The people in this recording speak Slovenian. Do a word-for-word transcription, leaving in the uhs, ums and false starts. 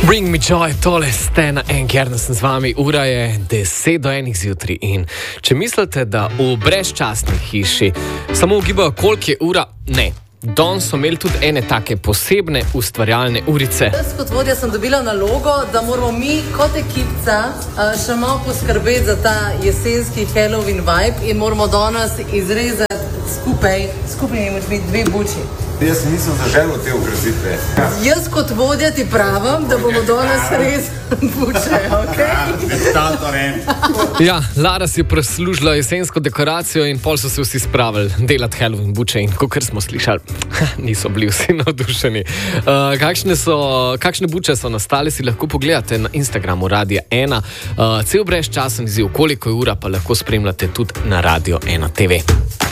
Bring me joy, tole ste na en kjer, da sem z vami, ura je deset do enih zjutraj in če mislite, da v brezčasni hiši samo ugibajo, koliko je ura, ne. Danes so imeli tudi ene take posebne ustvarjalne urice. Jaz kot vodja sem dobila nalogo, da moramo mi kot ekipca še malo poskrbeti za ta jesenski Halloween vibe in moramo danes izrezati skupaj, skupaj imeti dve buči. Jaz nisem zaželil te ogrozitve. Ja. Jaz kot vodja ti pravim, da bomo danes res buče, okej? Okay? Ja, Lara si je preslužila jesensko dekoracijo in pol so se vsi spravili delati Halloween buče in kakor smo slišali, niso bili vsi navdušeni. Uh, kakšne, so, kakšne buče so nastale, si lahko pogledate na Instagramu Radia ena. Uh, cel brezčasen izziv, koliko je ura, pa lahko spremljate tudi na Radio ena te ve.